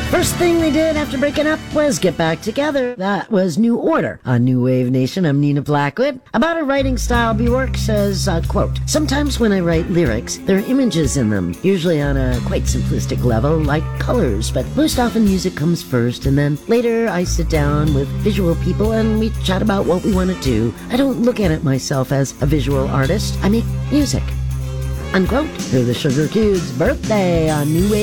First thing they did after breaking up was get back together. That was New Order. On New Wave Nation, I'm Nina Blackwood. About her writing style, Bjork says, quote, "Sometimes when I write lyrics, there are images in them, usually on a quite simplistic level, like colors, but most often music comes first, and then later I sit down with visual people and we chat about what we want to do. I don't look at it myself as a visual artist. I make music." Unquote. Through the Sugar Cube's birthday on New Wave